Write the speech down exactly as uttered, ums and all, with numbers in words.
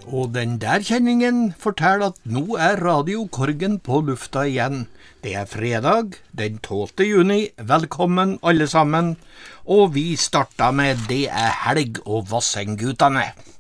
Og den der kjenningen forteller at nå er Radio Korgen på lufta igjen. Det er fredag, den tolvte juni. Velkommen alle sammen. Og vi starter med Det er helg og Vassendgutane.